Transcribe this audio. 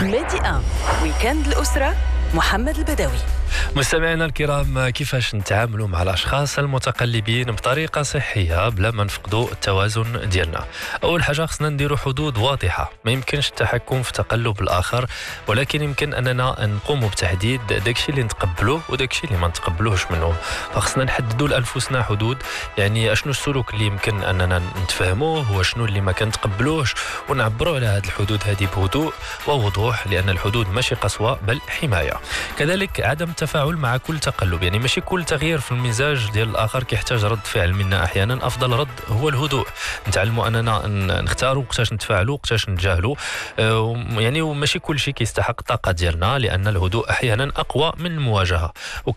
ميدي 1 ويكند الأسرة محمد البدوي. مستمعينا الكرام، كيفاش نتعاملوا مع الاشخاص المتقلبين بطريقه صحيه بلا ما نفقدوا التوازن ديالنا؟ اول حاجه خصنا نديروا حدود واضحه. ما يمكنش التحكم في تقلب الاخر، ولكن يمكن اننا نقوم بتحديد داكشي اللي نتقبلوه وداكشي اللي ما نتقبلوهش منهم. فخصنا نحددوا لانفسنا حدود، يعني اشنو السلوك اللي يمكن اننا نتفاهموه وشنو اللي ما كنتقبلوش، ونعبروا على هذه الحدود هذه بهدوء ووضوح، لان الحدود ماشي قسوه بل حمايه. كذلك عدم التفاعل مع كل تقلب، يعني ماشي كل تغيير في المزاج ديال الاخر كيحتاج رد فعل منا. احيانا افضل رد هو الهدوء. نتعلموا اننا نختاروا وقتاش نتفاعلوا وقتاش نتجاهلوا، يعني وماشي كل شيء كيستحق الطاقه ديالنا، لان الهدوء احيانا اقوى من المواجهه.